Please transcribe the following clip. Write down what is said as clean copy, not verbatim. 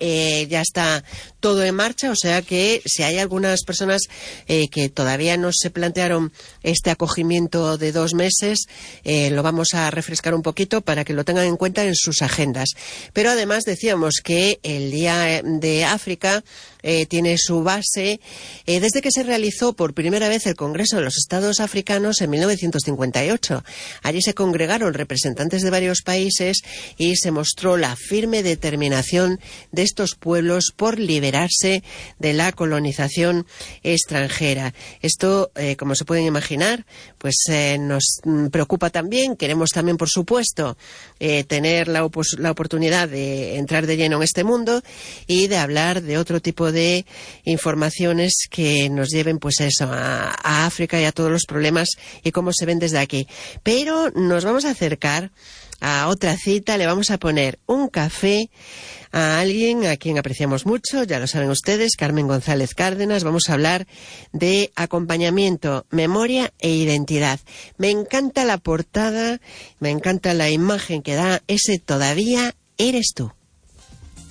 ya está todo en marcha, o sea que si hay algunas personas que todavía no se plantearon este acogimiento de 2 meses, lo vamos a refrescar un poquito para que lo tengan en cuenta en sus agendas. Pero además decíamos que el Día de África tiene su base desde que se realizó por primera vez el Congreso de los Estados Africanos en 1958. Allí se congregaron representantes de varios países y se mostró la firme determinación de estos pueblos por liberarse de la colonización extranjera. Esto, como se pueden imaginar, pues nos preocupa también. Queremos también, por supuesto, tener la oportunidad de entrar de lleno en este mundo y de hablar de otro tipo de informaciones que nos lleven pues eso a África y a todos los problemas y cómo se ven desde aquí. Pero nos vamos a acercar a otra cita, le vamos a poner un café a alguien a quien apreciamos mucho, ya lo saben ustedes, Carmen González Cárdenas. Vamos a hablar de acompañamiento, memoria e identidad. Me encanta la portada, me encanta la imagen que da ese "Todavía eres tú".